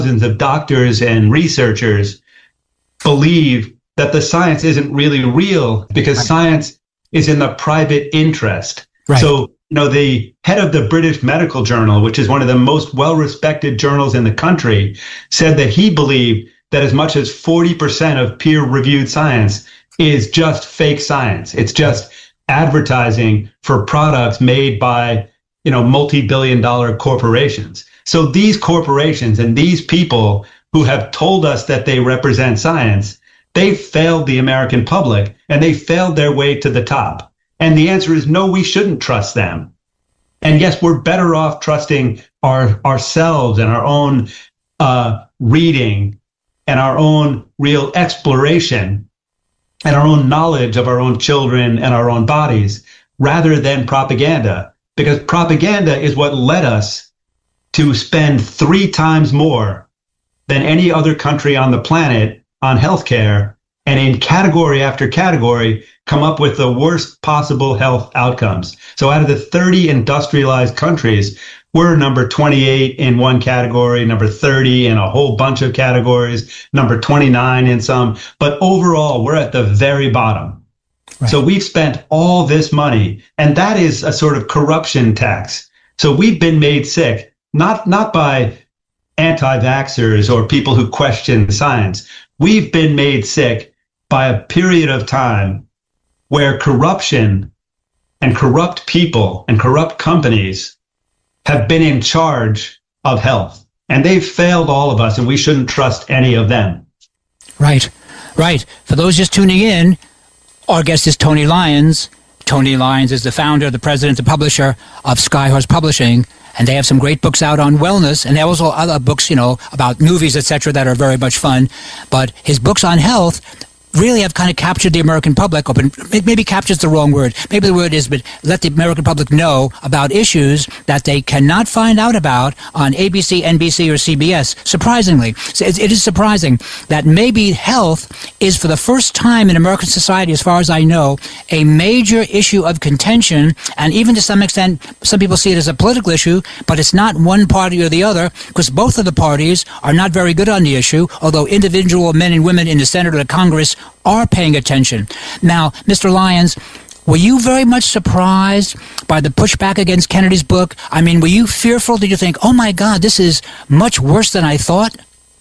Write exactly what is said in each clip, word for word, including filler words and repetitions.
of doctors and researchers believe that the science isn't really real because right. science is in the private interest. Right. So, you know, the head of the British Medical Journal, which is one of the most well-respected journals in the country, said that he believed that as much as forty percent of peer-reviewed science is just fake science. It's just advertising for products made by, you know, multi-billion dollar corporations. So these corporations and these people who have told us that they represent science, they failed the American public and they failed their way to the top. And the answer is no, we shouldn't trust them. And yes, we're better off trusting our ourselves and our own uh, reading and our own real exploration and our own knowledge of our own children and our own bodies rather than propaganda, because propaganda is what led us to spend three times more than any other country on the planet on healthcare, and in category after category, come up with the worst possible health outcomes. So out of the thirty industrialized countries, we're number twenty-eight in one category, number thirty in a whole bunch of categories, number twenty-nine in some, but overall, we're at the very bottom. Right. So we've spent all this money, and that is a sort of corruption tax. So we've been made sick, not, not by anti-vaxxers or people who question science. We've been made sick by a period of time where corruption and corrupt people and corrupt companies have been in charge of health. And they've failed all of us, and we shouldn't trust any of them. Right, right. For those just tuning in, our guest is Tony Lyons. Tony Lyons is the founder, the president, the publisher of Skyhorse Publishing, and they have some great books out on wellness, and they also other books, you know, about movies, et cetera, that are very much fun. But his books on health really have kind of captured the American public, or maybe captures the wrong word. Maybe the word is, but let the American public know about issues that they cannot find out about on A B C, N B C, or C B S. Surprisingly, it is surprising that maybe health is, for the first time in American society, as far as I know, a major issue of contention, and even to some extent, some people see it as a political issue, but it's not one party or the other, because both of the parties are not very good on the issue, although individual men and women in the Senate or the Congress are paying attention. Now, Mister Lyons, were you very much surprised by the pushback against Kennedy's book? I mean, were you fearful? Did you think, oh my God, this is much worse than I thought?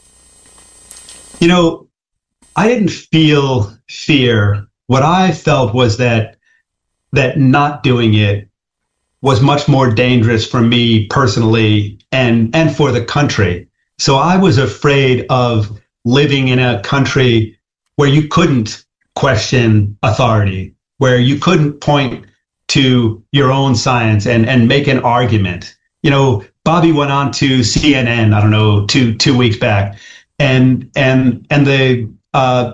You know, I didn't feel fear. What I felt was that that not doing it was much more dangerous for me personally and, and for the country. So I was afraid of living in a country where you couldn't question authority, where you couldn't point to your own science and, and make an argument. You know, Bobby went on to C N N, I don't know, two two weeks back, and and and the uh,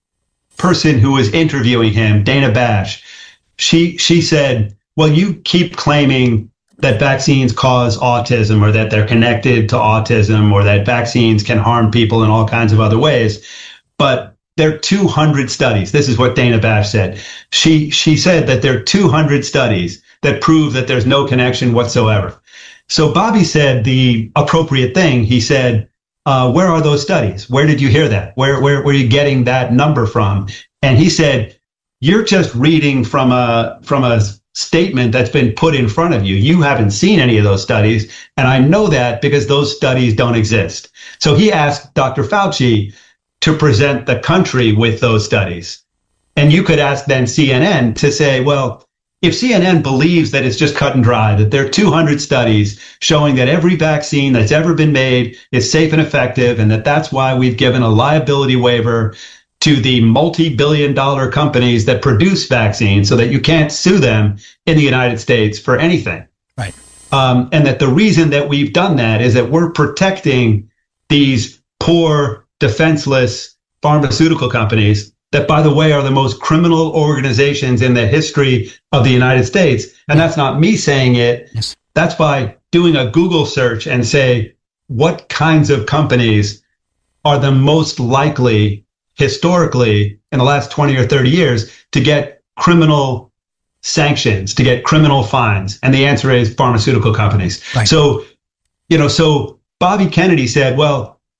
person who was interviewing him, Dana Bash, she she said, well, you keep claiming that vaccines cause autism, or that they're connected to autism, or that vaccines can harm people in all kinds of other ways, but there are two hundred studies. This is what Dana Bash said. She she said that there are two hundred studies that prove that there's no connection whatsoever. So Bobby said the appropriate thing. He said, uh, where are those studies? Where did you hear that? Where, where, where are you getting that number from? And he said, you're just reading from a from a statement that's been put in front of you. You haven't seen any of those studies. And I know that because those studies don't exist. So he asked Doctor Fauci to present the country with those studies. And you could ask then C N N to say, well, if C N N believes that it's just cut and dry, that there are two hundred studies showing that every vaccine that's ever been made is safe and effective, and that that's why we've given a liability waiver to the multi-billion dollar companies that produce vaccines so that you can't sue them in the United States for anything. Right. Um, and that the reason that we've done that is that we're protecting these poor, defenseless pharmaceutical companies that, by the way, are the most criminal organizations in the history of the United States. And that's not me saying it. Yes. That's by doing a Google search and say, what kinds of companies are the most likely historically in the last twenty or thirty years to get criminal sanctions, to get criminal fines? And the answer is pharmaceutical companies. Right. So, you know, so Bobby Kennedy said, well,